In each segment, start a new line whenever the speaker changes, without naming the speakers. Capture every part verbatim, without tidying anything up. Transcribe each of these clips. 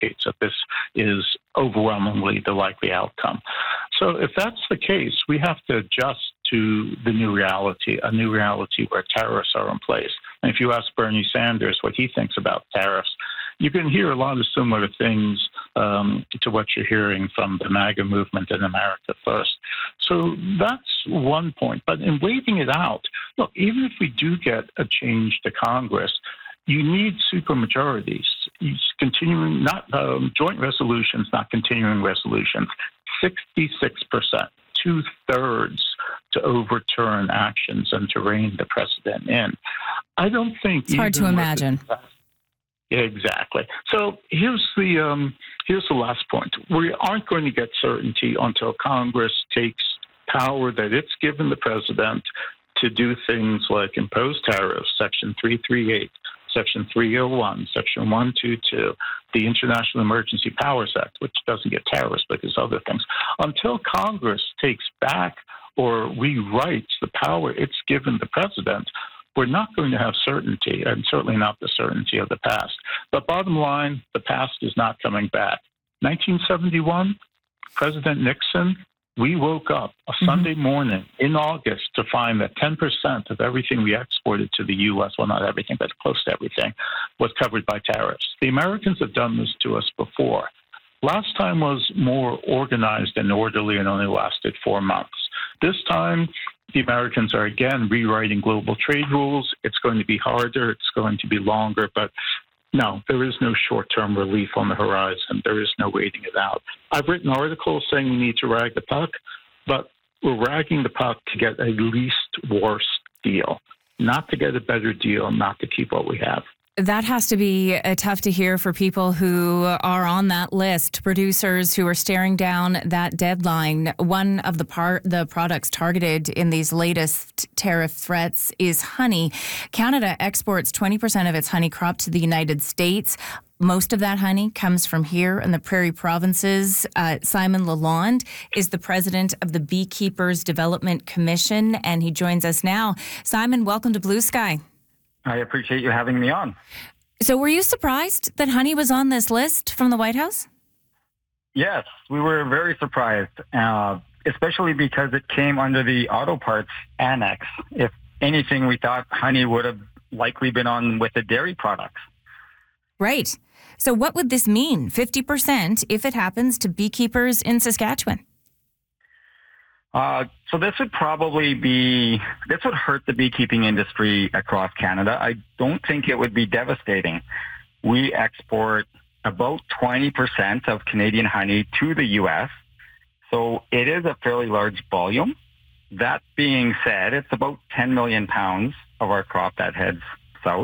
indicates that this is overwhelmingly the likely outcome. So if that's the case, we have to adjust to the new reality, a new reality where tariffs are in place. And if you ask Bernie Sanders what he thinks about tariffs, you can hear a lot of similar things um, to what you're hearing from the MAGA movement in America First. So that's one point. But in waiting it out, look, even if we do get a change to Congress, you need supermajorities. Continuing, not um, joint resolutions, not continuing resolutions. sixty-six percent, two thirds to overturn actions and to rein the president in. I don't think
it's hard to imagine.
The, exactly. So here's the um, here's the last point. We aren't going to get certainty until Congress takes power that it's given the president to do things like impose tariffs, Section three thirty-eight. Section three oh one, Section one twenty-two, the International Emergency Powers Act, which doesn't get tariffs but there's other things. Until Congress takes back or rewrites the power it's given the president, we're not going to have certainty, and certainly not the certainty of the past. But bottom line, the past is not coming back. nineteen seventy-one, President Nixon, we woke up a Sunday morning in August to find that ten percent of everything we exported to the U S, well, not everything, but close to everything, was covered by tariffs. The Americans have done this to us before. Last time was more organized and orderly and only lasted four months. This time, the Americans are again rewriting global trade rules. It's going to be harder. It's going to be longer, but no, there is no short-term relief on the horizon. There is no waiting it out. I've written articles saying we need to rag the puck, but we're ragging the puck to get a least worst deal, not to get a better deal, not to keep what we have.
That has to be uh, tough to hear for people who are on that list, producers who are staring down that deadline. One of the part, the products targeted in these latest tariff threats is honey. Canada exports twenty percent of its honey crop to the United States. Most of that honey comes from here in the Prairie Provinces. Uh, Simon Lalonde is the president of the Beekeepers Development Commission, and he joins us now. Simon, welcome to Blue Sky.
I appreciate you having me on.
So were you surprised that honey was on this list from the White House?
Yes, we were very surprised, uh, especially because it came under the auto parts annex. If anything, we thought honey would have likely been on with the dairy products.
Right. So what would this mean, fifty percent, if it happens to beekeepers in Saskatchewan?
Uh, so this would probably be, this would hurt the beekeeping industry across Canada. I don't think it would be devastating. We export about twenty percent of Canadian honey to the U S, so it is a fairly large volume. That being said, it's about ten million pounds of our crop that heads south.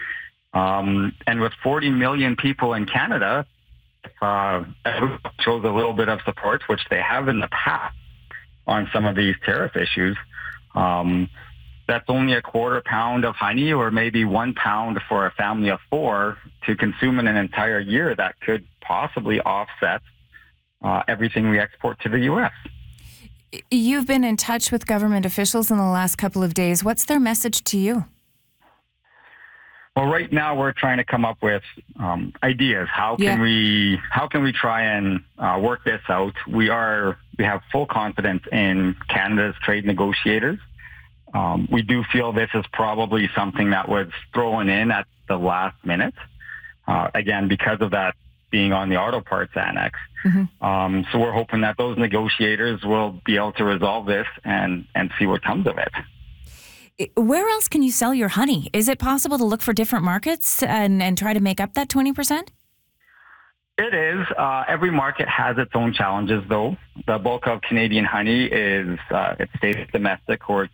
Um, and with forty million people in Canada, if uh, everyone shows a little bit of support, which they have in the past, on some of these tariff issues, um, that's only a quarter pound of honey or maybe one pound for a family of four to consume in an entire year that could possibly offset uh, everything we export to the U S.
You've been in touch with government officials in the last couple of days. What's their message to you?
Well, right now we're trying to come up with um, ideas. How can
yeah.
we how can we try and uh, work this out? We are we have full confidence in Canada's trade negotiators. Um, we do feel this is probably something that was thrown in at the last minute. Uh, again, because of that being on the auto parts annex. Mm-hmm. Um, so we're hoping that those negotiators will be able to resolve this and and see what comes of it.
Where else can you sell your honey? Is it possible to look for different markets and, and try to make up that twenty percent?
It is. Uh, every market has its own challenges, though. The bulk of Canadian honey is uh, it stays domestic or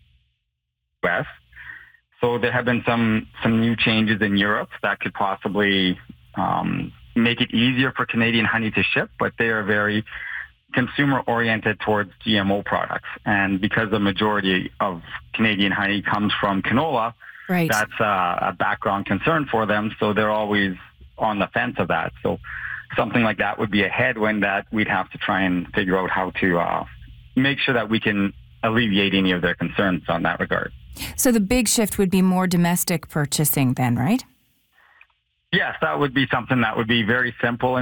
U S. So there have been some, some new changes in Europe that could possibly um, make it easier for Canadian honey to ship, but they are very consumer-oriented towards G M O products. And because the majority of Canadian honey comes from canola,
right.
that's uh, a background concern for them. So they're always on the fence of that. So something like that would be a headwind that we'd have to try and figure out how to uh, make sure that we can alleviate any of their concerns on that regard.
So the big shift would be more domestic purchasing then, right?
Yes, that would be something that would be very simple